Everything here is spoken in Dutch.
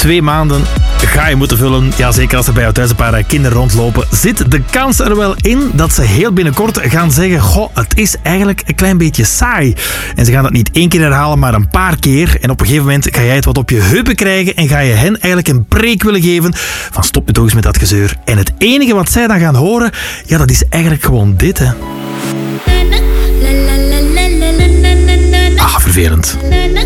2 maanden ga je moeten vullen. Ja, zeker als er bij jou thuis een paar kinderen rondlopen. Zit de kans er wel in dat ze heel binnenkort gaan zeggen: goh, het is eigenlijk een klein beetje saai. En ze gaan dat niet 1 keer herhalen, maar een paar keer. En op een gegeven moment ga jij het wat op je heupen krijgen en ga je hen eigenlijk een preek willen geven van stop nu toch eens met dat gezeur. En het enige wat zij dan gaan horen, ja, dat is eigenlijk gewoon dit, hè. Ah, vervelend.